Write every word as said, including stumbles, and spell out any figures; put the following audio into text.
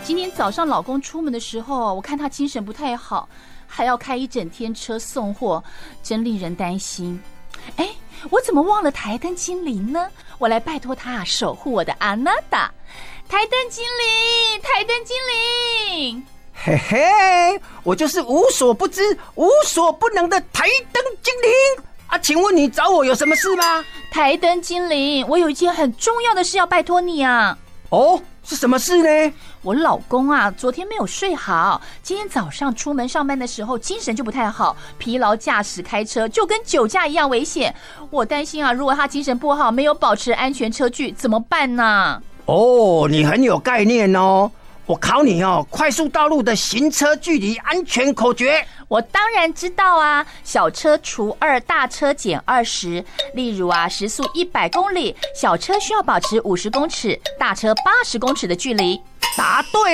今天早上老公出门的时候，我看他精神不太好，还要开一整天车送货，真令人担心。哎，我怎么忘了台灯精灵呢？我来拜托他守护我的阿娜达。台灯精灵，台灯精灵， 嘿嘿，我就是无所不知、无所不能的台灯精灵啊！请问你找我有什么事吗？ 台灯精灵，我有一件很重要的事要拜托你啊！ 哦，是什么事呢？ 我老公啊，昨天没有睡好，今天早上出门上班的时候精神就不太好，疲劳驾驶开车就跟酒驾一样危险。我担心啊，如果他精神不好，没有保持安全车距，怎么办呢？ 哦，你很有概念哦。我考你哦，快速道路的行车距离安全口诀。 我当然知道啊，小车除二，大车减二十。例如啊，时速一百公里，小车需要保持五十公尺，大车八十公尺的距离。 答对。